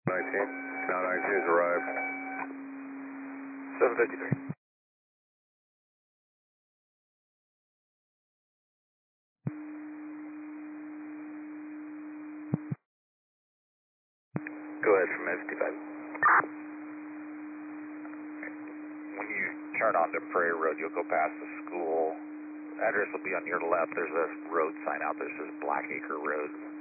19. Now 19 has arrived. 753. Go ahead from S55. When you turn onto Prairie Road, you'll go past the school. Address will be on your left. There's a road sign out there that says Blackacre Road.